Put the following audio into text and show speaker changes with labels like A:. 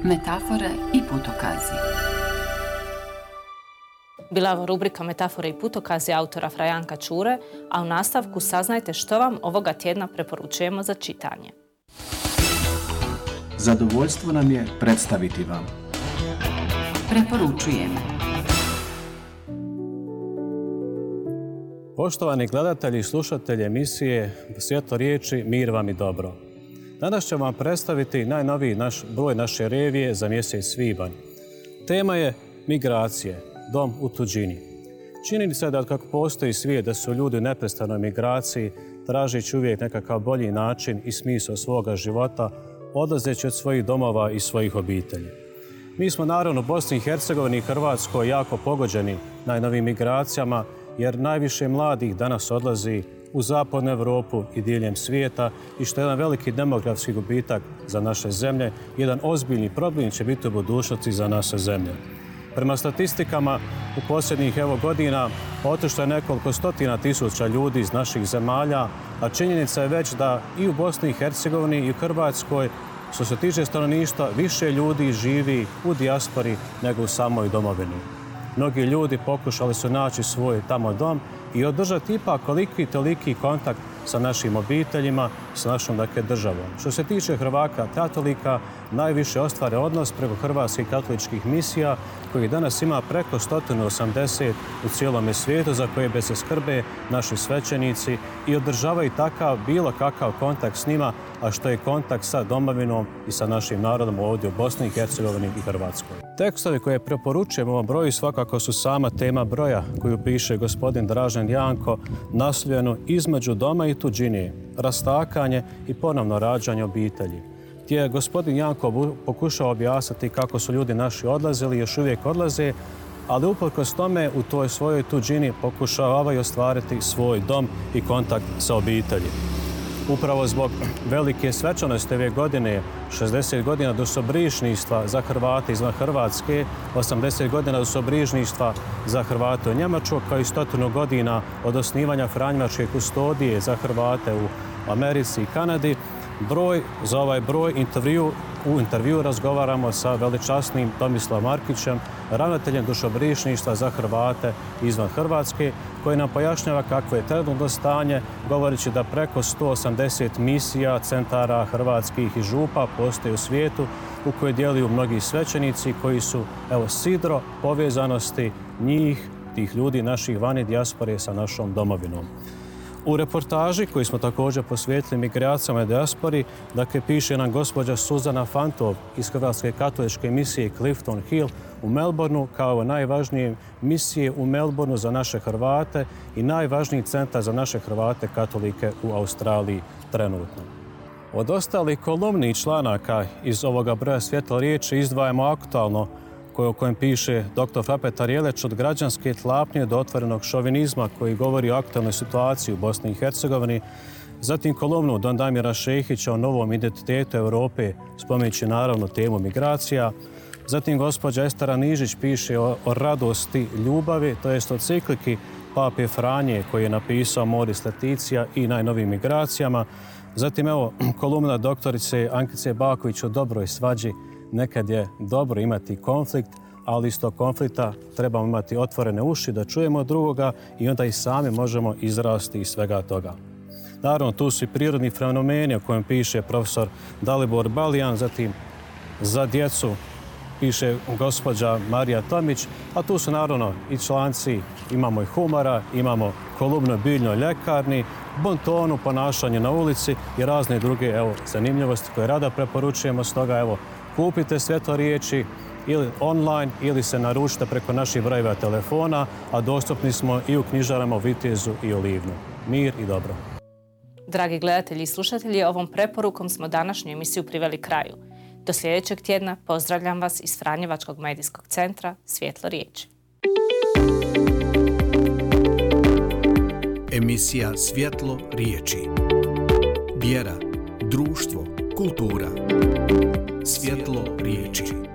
A: Metafore i putokazi.
B: Bila je rubrika Metafore i putokazi autora Frajanka Čure, a u nastavku saznajte što vam ovoga tjedna preporučujemo za čitanje.
C: Zadovoljstvo nam je predstaviti vam.
A: Preporučujemo.
D: Poštovani gledatelji i slušatelji emisije Svjetlo riječi, mir vam i dobro. Danas ćemo vam predstaviti najnoviji broj naše revije za mjesec svibanj. Tema je migracije, dom u tuđini. Činjenica je da kako postoji svijet da su ljudi u neprestanoj migraciji, tražeći uvijek nekakav bolji način i smisao svoga života, odlazeći od svojih domova i svojih obitelji. Mi smo naravno u Bosni i Hercegovini i Hrvatskoj jako pogođeni najnovim migracijama, jer najviše mladih danas odlazi u zapadnu Europu i diljem svijeta i što je jedan veliki demografski gubitak za naše zemlje, jedan ozbiljni problem će biti u budućnosti za naše zemlje. Prema statistikama, u posljednjih godina otišlo je nekoliko stotina tisuća ljudi iz naših zemalja, a činjenica je već da i u Bosni i Hercegovini i u Hrvatskoj, što se tiče stanovništva, više ljudi živi u dijaspori nego u samoj domovini. Mnogi ljudi pokušali su naći svoj tamo dom i održati ipak koliki toliki kontakt sa našim obiteljima, sa našom državom. Što se tiče Hrvata katolika, najviše ostvare odnos preko hrvatskih katoličkih misija, koji danas ima preko 180 u cijelome svijetu, za koje se skrbe naši svećenici i održavaju takav bilo kakav kontakt s njima, a što je kontakt sa domovinom i sa našim narodom ovdje u Bosni i Hercegovini i Hrvatskoj. Tekstovi koje preporučujem u ovom broju svakako su sama tema broja koju piše gospodin Dražen Janko, naslovljenu Između doma i tuđine, rastakanje i ponovno rađanje obitelji, gdje je gospodin Janko pokušao objasniti kako su ljudi naši odlazili i još uvijek odlaze, ali uprkos tome u toj svojoj tuđini pokušavaju ostvariti svoj dom i kontakt sa obitelji. Upravo zbog velike svečanosti ove godine, 60 godina dušobrižništva za Hrvate izvan Hrvatske, 80 godina dušobrižništva za Hrvate u Njemačkoj, kao i 100 godina od osnivanja Franjevačke kustodije za Hrvate u Americi i Kanadi, za ovaj broj u intervju razgovaramo sa veličasnim Tomislavom Markićem, ravnateljem dušobrižništva za Hrvate izvan Hrvatske, koji nam pojašnjava kako je trenutno stanje, govoreći da preko 180 misija, centara hrvatskih i župa postoje u svijetu, u kojoj djeluju mnogi svećenici koji su sidro povezanosti njih, tih ljudi, naših vani dijaspore sa našom domovinom. U reportaži koju smo također posvetili migracijama i dijaspori, piše nam gospođa Suzana Fantov iz Hrvatske katoličke misije Clifton Hill u Melbourneu kao najvažnije misije u Melbourneu za naše Hrvate i najvažniji centar za naše Hrvate katolike u Australiji trenutno. Od ostalih kolumni i članaka iz ovoga broja Svjetlo riječi izdvajamo aktualno o kojem piše dr. Frapetar Jeleć od građanske tlapnje do otvorenog šovinizma koji govori o aktualnoj situaciji u Bosni i Hercegovini, zatim kolumnu Don Damira Šehića o novom identitetu Europe, spominjući naravno temu migracija, zatim gospođa Estera Nižić piše o radosti ljubavi, to jest o cikliki Pape Franje koji je napisao Moris Leticija i najnovijim migracijama, zatim kolumna doktorice Ankice Baković o dobroj svađi. Nekad je dobro imati konflikt, ali iz tog konflikta trebamo imati otvorene uši da čujemo drugoga i onda i sami možemo izrasti iz svega toga. Naravno, tu su i prirodni fenomeni o kojem piše profesor Dalibor Balijan, zatim za djecu piše gospođa Marija Tomić, a tu su naravno i članci, imamo i humora, imamo kolumnu biljnoj ljekarni, bontonu, ponašanje na ulici i razne druge zanimljivosti koje rada preporučujemo. Stoga kupite Svjetlo riječi ili online ili se naručite preko naših brojeva telefona, a dostupni smo i u knjižarama u Vitezu i u Livnu. Mir i dobro.
B: Dragi gledatelji i slušatelji, ovom preporukom smo današnju emisiju priveli kraju. Do sljedećeg tjedna pozdravljam vas iz Franjevačkog medijskog centra Svjetlo riječi.
E: Emisija Svjetlo riječi. Vjera, društvo, kultura. Svjetlo riječi.